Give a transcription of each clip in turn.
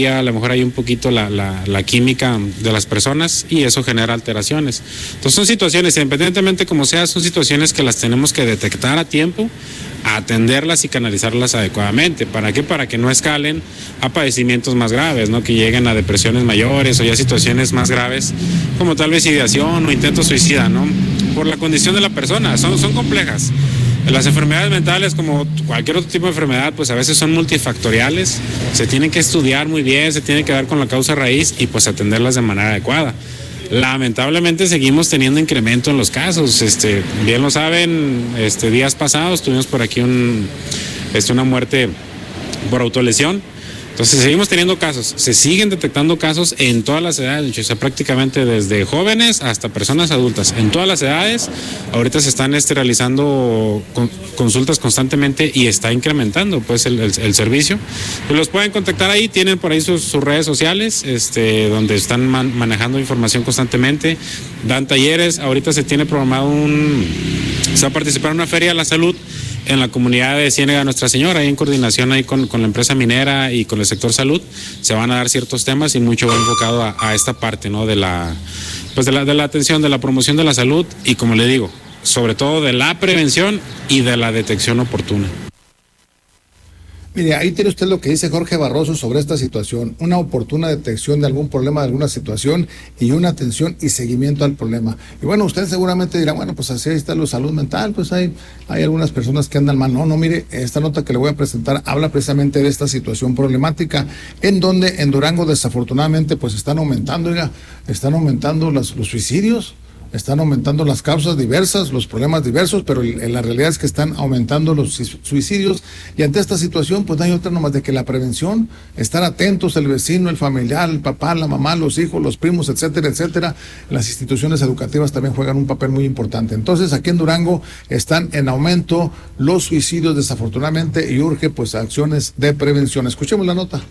a lo mejor hay un poquito la química de las personas y eso genera alteraciones. Entonces son situaciones, independientemente como sea, son situaciones que las tenemos que detectar a tiempo, atenderlas y canalizarlas adecuadamente. ¿Para qué? Para que no escalen a padecimientos más graves, ¿no? Que lleguen a depresiones mayores o ya situaciones más graves como tal vez ideación o intento suicida, ¿no? Por la condición de la persona, son complejas. Las enfermedades mentales, como cualquier otro tipo de enfermedad, pues a veces son multifactoriales, se tienen que estudiar muy bien, se tienen que dar con la causa raíz y pues atenderlas de manera adecuada. Lamentablemente seguimos teniendo incremento en los casos, bien lo saben, días pasados tuvimos por aquí una muerte por autolesión. Entonces seguimos teniendo casos, se siguen detectando casos en todas las edades, o sea, prácticamente desde jóvenes hasta personas adultas, en todas las edades. Ahorita se están realizando consultas constantemente y está incrementando pues el servicio. Pues los pueden contactar ahí, tienen por ahí sus redes sociales, donde están manejando información constantemente, dan talleres. Ahorita se tiene programado se va a participar en una feria de la salud en la comunidad de Ciénega Nuestra Señora, ahí en coordinación ahí con la empresa minera y con el sector salud. Se van a dar ciertos temas y mucho va enfocado a esta parte, ¿no? de la atención, de la promoción de la salud y, como le digo, sobre todo de la prevención y de la detección oportuna. Mire, ahí tiene usted lo que dice Jorge Barroso sobre esta situación, una oportuna detección de algún problema, de alguna situación y una atención y seguimiento al problema. Y bueno, usted seguramente dirá, bueno, pues así está la salud mental, pues hay algunas personas que andan mal. No, mire, esta nota que le voy a presentar habla precisamente de esta situación problemática, en donde en Durango desafortunadamente pues están aumentando los suicidios. Están aumentando las causas diversas, los problemas diversos, pero la realidad es que están aumentando los suicidios. Y ante esta situación, pues no hay otra nomás de que la prevención, estar atentos, el vecino, el familiar, el papá, la mamá, los hijos, los primos, etcétera, etcétera. Las instituciones educativas también juegan un papel muy importante. Entonces, aquí en Durango están en aumento los suicidios, desafortunadamente, y urge pues acciones de prevención. Escuchemos la nota.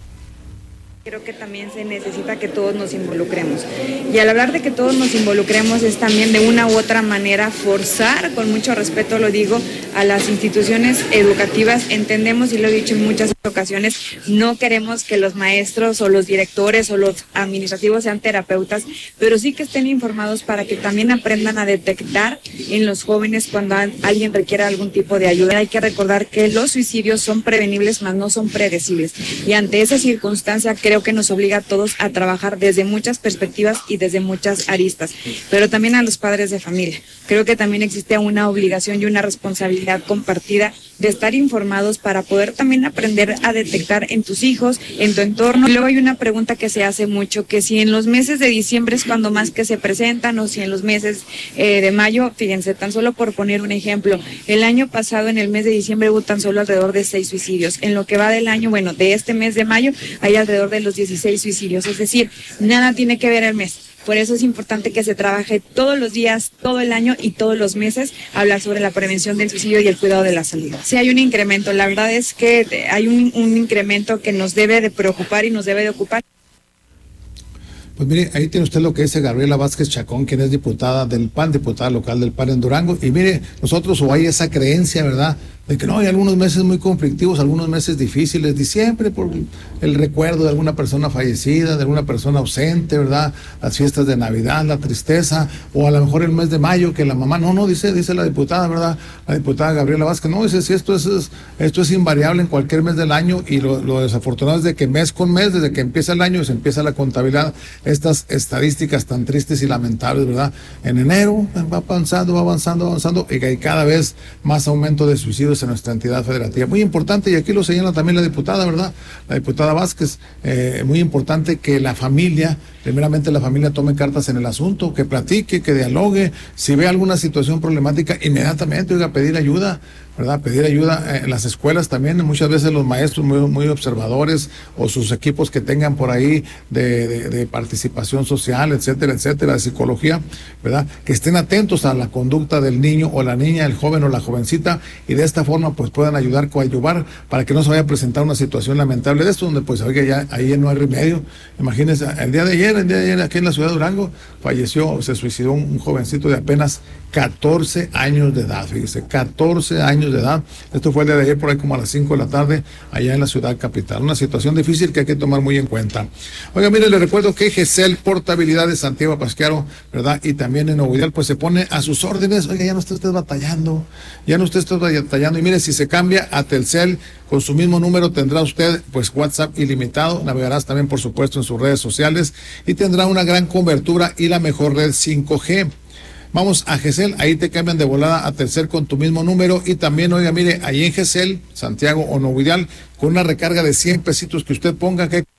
Creo que también se necesita que todos nos involucremos. Y al hablar de que todos nos involucremos es también de una u otra manera forzar, con mucho respeto lo digo, a las instituciones educativas. Entendemos, y lo he dicho en muchas ocasiones, no queremos que los maestros o los directores o los administrativos sean terapeutas, pero sí que estén informados para que también aprendan a detectar en los jóvenes cuando alguien requiera algún tipo de ayuda. Hay que recordar que los suicidios son prevenibles, mas no son predecibles. Y ante esa circunstancia creo que nos obliga a todos a trabajar desde muchas perspectivas y desde muchas aristas, pero también a los padres de familia. Creo que también existe una obligación y una responsabilidad compartida de estar informados para poder también aprender a detectar en tus hijos, en tu entorno. Y luego hay una pregunta que se hace mucho, que si en los meses de diciembre es cuando más que se presentan o si en los meses de mayo. Fíjense, tan solo por poner un ejemplo, el año pasado en el mes de diciembre hubo tan solo alrededor de 6 suicidios. En lo que va del año, bueno, de este mes de mayo hay alrededor de los 16 suicidios, es decir, nada tiene que ver el mes. Por eso es importante que se trabaje todos los días, todo el año y todos los meses hablar sobre la prevención del suicidio y el cuidado de la salud. Sí hay un incremento, la verdad es que hay un incremento que nos debe de preocupar y nos debe de ocupar. Pues mire, ahí tiene usted lo que dice Gabriela Vázquez Chacón, quien es diputada del PAN, diputada local del PAN en Durango. Y mire, nosotros o hay esa creencia, ¿verdad?, de que no, hay algunos meses muy conflictivos, algunos meses difíciles, diciembre por el recuerdo de alguna persona fallecida, de alguna persona ausente, ¿verdad?, las fiestas de Navidad, la tristeza, o a lo mejor el mes de mayo que la mamá, dice la diputada, ¿verdad?, la diputada Gabriela Vázquez, no, dice, sí, esto es invariable en cualquier mes del año, y lo desafortunado es de que mes con mes, desde que empieza el año, se empieza la contabilidad, estas estadísticas tan tristes y lamentables, ¿verdad?, en enero va avanzando, y que hay cada vez más aumento de suicidios en nuestra entidad federativa. Muy importante, y aquí lo señala también la diputada, ¿verdad?, la diputada Vázquez, muy importante que primeramente la familia tome cartas en el asunto, que platique, que dialogue, si ve alguna situación problemática, inmediatamente, pedir ayuda, ¿verdad?, pedir ayuda en las escuelas también. Muchas veces los maestros muy observadores o sus equipos que tengan por ahí de participación social, etcétera, de psicología, ¿verdad?, que estén atentos a la conducta del niño o la niña, el joven o la jovencita, y de esta forma pues puedan coadyuvar para que no se vaya a presentar una situación lamentable de esto, donde pues oiga, ya ahí no hay remedio. Imagínense, el día de ayer aquí en la ciudad de Durango se suicidó un jovencito de apenas 14 años de edad, fíjese, 14 años años de edad. Esto fue el día de ayer por ahí como a las 5 de la tarde allá en la ciudad capital. Una situación difícil que hay que tomar muy en cuenta. Oiga, mire, le recuerdo que GESEL Portabilidad de Santiago Pasquero, ¿verdad? Y también en Nuevo Ideal, pues se pone a sus órdenes. Oiga, ya no esté usted batallando, y mire, si se cambia a Telcel, con su mismo número tendrá usted pues WhatsApp ilimitado, navegarás también por supuesto en sus redes sociales y tendrá una gran cobertura y la mejor red 5G. Vamos a GESEL, ahí te cambian de volada a Telcel con tu mismo número y también, oiga, mire, ahí en GESEL, Santiago o Nuevo Ideal, con una recarga de 100 pesitos que usted ponga, que